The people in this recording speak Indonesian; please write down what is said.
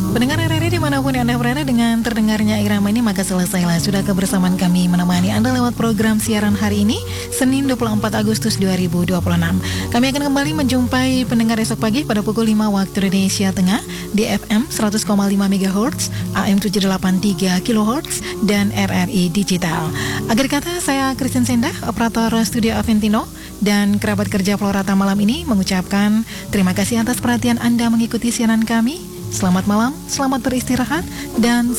Pendengar RRI dimanapun Anda berada, dengan terdengarnya irama ini maka selesailah sudah kebersamaan kami menemani Anda lewat program siaran hari ini, Senin 24 Agustus 2026. Kami akan kembali menjumpai pendengar esok pagi pada pukul 5 waktu Indonesia Tengah di FM 100,5 MHz, AM 783 kHz, dan RRI Digital. Akhir kata, saya Christian Sendah, operator studio Aventino, dan kerabat kerja Florata malam ini mengucapkan terima kasih atas perhatian Anda mengikuti siaran kami. Selamat malam, selamat beristirahat, dan